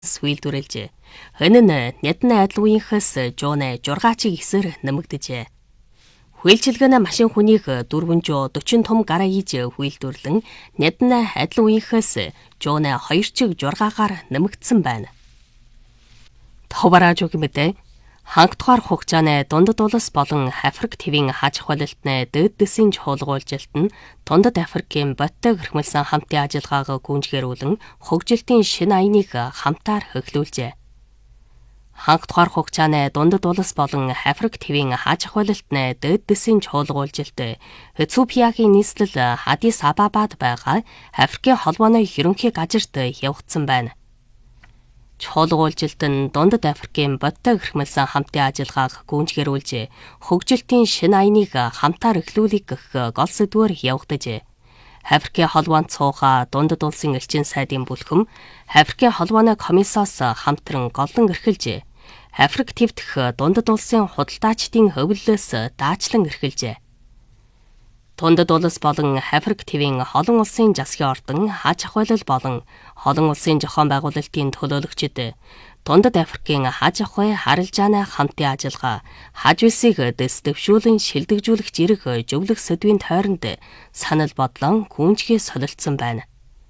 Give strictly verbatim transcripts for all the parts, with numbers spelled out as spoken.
Үйлдвэрлэжээ. Энэ нь Нядны адил үеийнхээс жууны жургаачиг эсэр нэмэгдэжээ. Хүлжилгэн машин хүнийг дөрвөн дөрвөн том гараа хийж хүйлдвэрлэн Нядны адил үеийнхээс жууны хоёр чиг жургаагаар нэмэгдсэн байна. Товараж үг мэдээ. Хангадугаар хугацааны дундад улс болон Африк твийн хаж ахуйлалтны дэд дэсийн чуулгуулжилт нь дундад Африкийн бодтой гэрхмэлсэн хамтын ажиллагааг гүйцэтгүүлэн хөгжилтийн шинэ аяныг хамтаар хөглүүлжээ. Хангадугаар хугацааны дундад улс болон Африк твийн хаж ахуйлалтны дэд дэсийн чуулгуулжилт Эциопиагийн нийслэл Адис Абабад байгаа Африкийн холбооны ерөнхий газарт явагдсан байна. Чуулгуулжилт нь дундад Африкийн бодтой гэрхмэлсэн хамтын ажиллагааг гүйцэтгүүлж хөгжилтийн шинэ аяныг хамтаар эхлүүлэх гэх гол сэдвээр явагдажээ. Африкийн холбоонд цууга дундад улсын элчин сайдын бүлхэм Африкийн холбооны комиссоос хамтран голлон эрхэлжээ. Африк твдэх дундад улсын худалдаачдын хөвлөлөөс даачлан эрхэлжээ. Дундад улс болон Африк твийн олон улсын засгийн ордон хаж ахуйлал болон олон улсын зохион байгуулалтын төлөөлөгчид дундад Африкийн хаж ахуй харилцааны хамтын ажиллагаа хаж улсыг дэс дэвшүүлэн шилдэгжүүлэх зэрэг зөвлөх сэдвийн тойронд санал бодлон гүйцэтгэе солилцсон байна.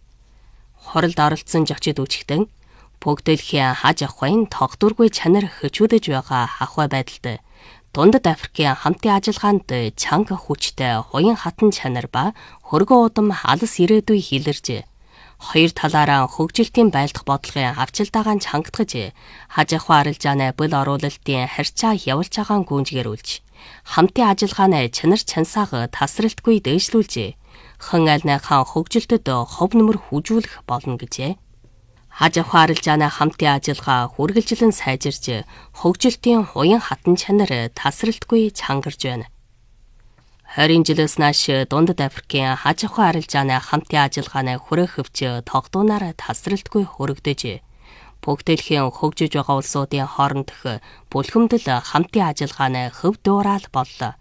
Хуралд оролцсон зочид үчигтэн бүгд дэлхийн хаж ахуйн тогтворгүй чанар хөчүүдэж байгаа ахуй байдалд дундад Африкийн хамтын ажиллагаанд чанга хүчтэй хуян хатан чанар ба хөргөө удам алс ирээдүй хилэрж хоёр талаараа хөгжилтийн байлдах бодлогын авчилдаагаан чангатгаж хаж ахуй арилжааны бэл оруулалтын харьцаа явуулж байгаан гүйцэтгүүлж хамтын ажиллагааны чанар чансааг тасралтгүй дээшлүүлж хэн альныхаа хөгжилтөд хов нөмөр хүжүүлэх болно гэжээ. Хаж ахуй арилжааны хамтын ажиллагаа хүргэлжлэн сайжирч хөгжилтийн хуян хатан чанар тасралтгүй чангарж байна. Харин жилээс нааш дундад Африкийн хаж ахуй арилжааны хамтын ажиллагааны хүрээх хөвч тогтуунаар тасралтгүй хүрэгдэж бүгд дэлхийн хөгжиж байгаа улсуудын хоорондох бүлхэмдэл хамтын ажиллагааны хөв дуурал боллоо.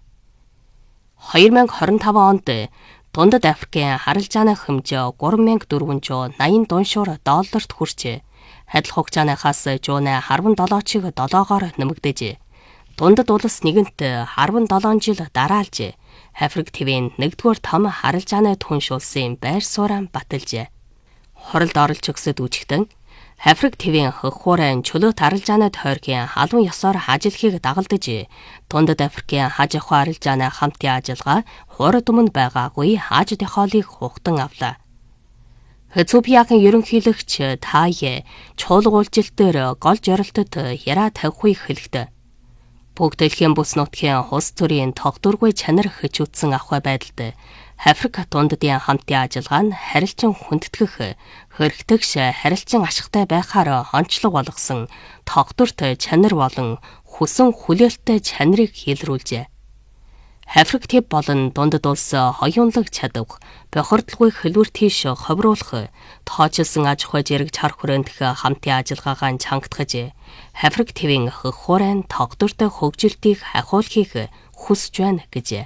хоёр мянга хорин таван онд дундад Африкийн харилцааны хэмжээ гурван мянга дөрвөн зуун наян дуншуур долларт хүрчээ. Адил хугацааныхаас жууны харван долоо чиг долоогоор нэмэгдэж дундад улс нэгэнт харван долоон жил дараалж Африк твийн нэгдүгээр том харилцааны түнш улсын байр сууриан баталжээ. Хуралд оролж өгсөд үчигтэн Африк твийн хөх хуурайн чөлөөт арилжааны тойргийн халуун ёсоор ажиллахыг дагалдаж дундад Африкийн хаж ахуй арилжааны хамтын ажиллагаа хуурад өмнө байгаагүй хаж дохиолыг хугтан авлаа. Эциопиагийн ерөнхийлөгч Тае чуулгуулжилт дээр гол зорилтод яраа тавихыг хэлэхдээ бүгд дэлхийн бүс нутгийн улс төрийн тогтворгүй чанар хөчүүдсэн ахуй байдалд Африк дундадын хамтын ажиллагаа нь харилцан хүндэтгэх, хөргтөгш харилцан ашигтай байхаар онцлог болгосон тогтворт чанар болон хүсэн хүлээлттэй чанарыг илрүүлжээ. Африк төв болон дундад улс хоёуланг чадвах, бохирдлгүй хэлбэр тийш ховруулах, тооцсон аж ахуй зэрэг чар хүрэндх хамтын ажиллагаагаа чангатгаж Африк твийн хөх хуурайн тогтвортой хөгжилтийг ахиулахыг хүсэж байна гэжээ.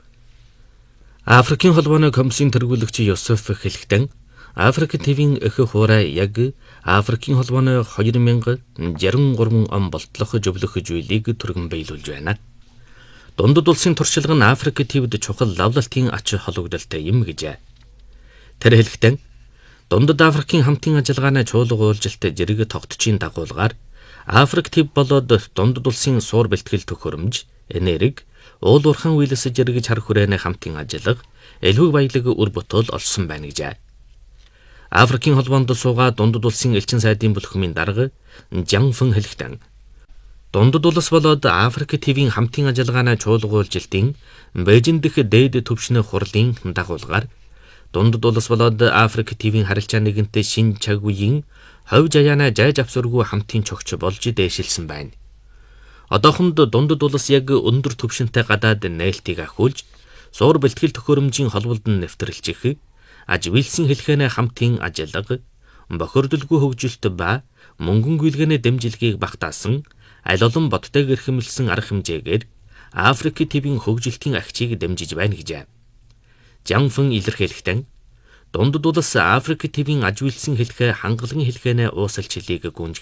Африкийн холбооны комиссийн тэргүүлэгч Йосеф хэлэхдээ Африк твийн эх хуурай яг Африкийн холбооны хоёр мянга жарган гурван он болтлох зөвлөх зүйлийг түргэн биелүүлж байна. Дундад улсын туршилга нь Африк твд чухал лавлалтын ач холбогдолтой юм гэжээ. Тэр хэлэхдээ дундад Африкийн хамтын ажиллагааны чуулгуулжилт зэрэг тогтчийн дагуулгаар Африк төв болоод дундад улсын суур бэлтгэл төхөөрөмж, энерги, уул уурхайн үйлс зэрэг чар хүрээний хамтын ажиллага, элхэг баялаг үр бүтээл олсон байна гэжээ. Африкийн холбоонд суугаа дундад улсын элчин сайдын бүлхмийн дарга Жанфэн хэлэхдээ дундад улс болоод Африк твийн хамтын ажиллагааны чуулгуулжилтын Бээжин дэх дээд төвшний хурлын дагуулгаар дундад улс болоод Африк твийн харилцаа нэгэнтэй шин цаг үеийн ховж аяана жайж авсургүй хамтын чогч болж дээшилсэн байна. Одоохонд дундад улс яг өндөр түвшинтэй гадаад нээлтийг ахиулж, суур бэлтгэл төхөөрөмжийн холболд нь нэвтрэлж их, аж вилсэн хэлхэнэ хамтын ажиллага, бохирдолгүй хөгжилт ба мөнгөн гүйлгээний дэмжлэгийг багтаасан, аль олон бодтой гэрхэмлсэн арга хэмжээгээр Африк твийн хөгжилтийн агчийг дэмжиж байна гэжээ. Жанфэн илэрхийлэхдээ Дундад улс Африк твийн аж үйлсэн хэлхээ хангалан хэлхээнэ уусалж хэлийг гүнж